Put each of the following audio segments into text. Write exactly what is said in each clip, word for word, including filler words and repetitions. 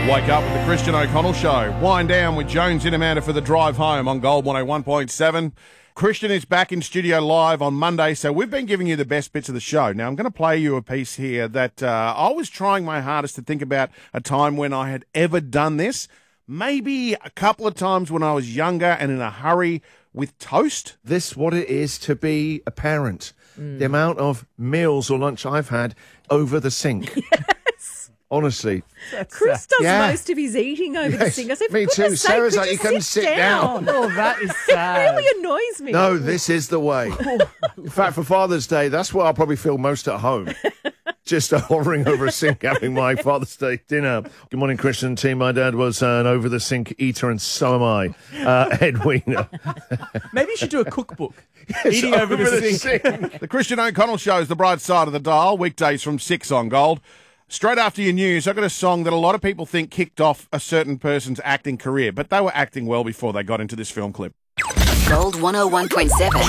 Wake up with the Christian O'Connell Show. Wind down with Jones in Amanda for the drive home on Gold one oh one point seven. Christian is back in studio live on Monday, so we've been giving you the best bits of the show. Now, I'm going to play you a piece here that uh, I was trying my hardest to think about a time when I had ever done this. Maybe a couple of times when I was younger and in a hurry with toast. This what it is to be a parent. Mm. The amount of meals or lunch I've had over the sink. Yes. Honestly. Chris does yeah. most of his eating over yes, the sink. I said, me too. Sake, Sarah's could like, you, you couldn't sit, sit down. down. Oh, that is sad. It really annoys me. No, this is the way. In fact, for Father's Day, that's where I'll probably feel most at home. Just uh, hovering over a sink having my Father's Day dinner. Good morning, Christian team. My dad was uh, an over-the-sink eater, and so am I. Uh, Ed Weiner. Maybe you should do a cookbook. Yes, Eating over, over the, the sink. sink. The Christian O'Connell Show is the bright side of the dial, weekdays from six on Gold. Straight after your news, I've got a song that a lot of people think kicked off a certain person's acting career, but they were acting well before they got into this film clip. Gold one oh one point seven.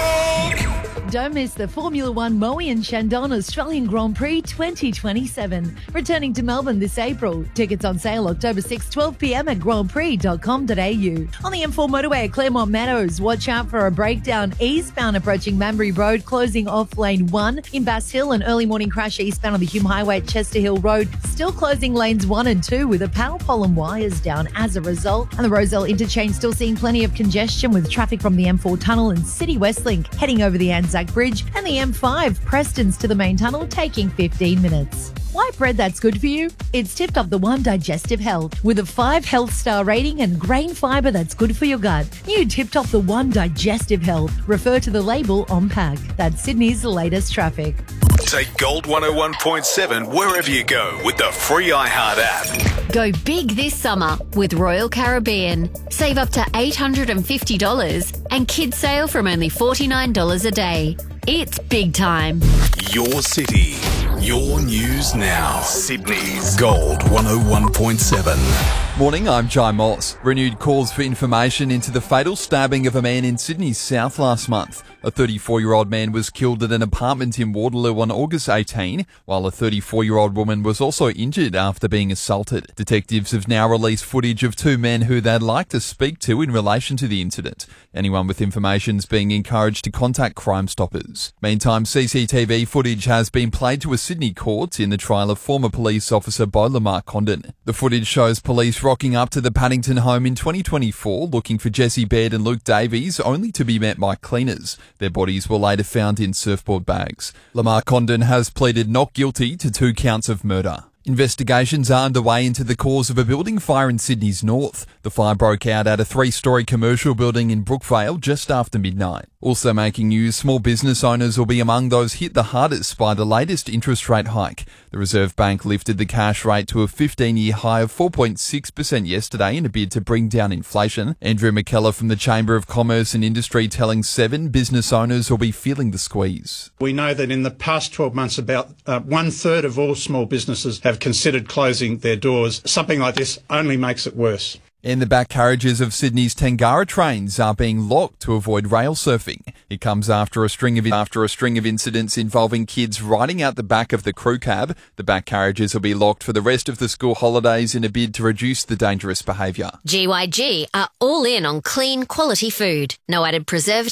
Don't miss the Formula One Moe and Chandon Australian Grand Prix twenty twenty-seven. Returning to Melbourne this April. Tickets on sale October sixth, twelve p.m. at grand prix dot com dot a u. On the M four motorway at Claremont Meadows, watch out for a breakdown eastbound approaching Manbury Road, closing off lane one. In Bass Hill, an early morning crash eastbound on the Hume Highway at Chester Hill Road, still closing lanes one and two with a power pole and wires down as a result. And the Roselle interchange still seeing plenty of congestion with traffic from the M four tunnel and City Westlink heading over the Anzac Bridge, and the M five Prestons to the main tunnel taking fifteen minutes. Why bread that's good for you? It's tipped up the One Digestive Health with a five health star rating and grain fibre that's good for your gut. New tipped off the One Digestive Health. Refer to the label on pack. That's Sydney's latest traffic. Take Gold one oh one point seven wherever you go with the free iHeart app. Go big this summer with Royal Caribbean. Save up to eight hundred fifty dollars and kids sail from only forty-nine dollars a day. It's big time. Your city, your news now. Sydney's Gold one oh one point seven. Morning, I'm Jai Moss. Renewed calls for information into the fatal stabbing of a man in Sydney's south last month. A thirty-four-year-old man was killed at an apartment in Waterloo on August eighteenth, while a thirty-four-year-old woman was also injured after being assaulted. Detectives have now released footage of two men who they'd like to speak to in relation to the incident. Anyone with information is being encouraged to contact Crime Stoppers. Meantime, C C T V footage has been played to a Sydney court in the trial of former police officer Beau Lamar Condon. The footage shows police rocking up to the Paddington home in twenty twenty-four looking for Jesse Baird and Luke Davies, only to be met by cleaners. Their bodies were later found in surfboard bags. Lamar Condon has pleaded not guilty to two counts of murder. Investigations are underway into the cause of a building fire in Sydney's north. The fire broke out at a three-storey commercial building in Brookvale just after midnight. Also making news, small business owners will be among those hit the hardest by the latest interest rate hike. The Reserve Bank lifted the cash rate to a fifteen-year high of four point six percent yesterday in a bid to bring down inflation. Andrew McKellar from the Chamber of Commerce and Industry telling Seven business owners will be feeling the squeeze. We know that in the past twelve months, about uh, one-third of all small businesses have considered closing their doors. Something like this only makes it worse. And the back carriages of Sydney's Tangara trains are being locked to avoid rail surfing. It comes after a string of after a string of incidents involving kids riding out the back of the crew cab. The back carriages will be locked for the rest of the school holidays in a bid to reduce the dangerous behaviour. G Y G are all in on clean, quality food. No added preservatives.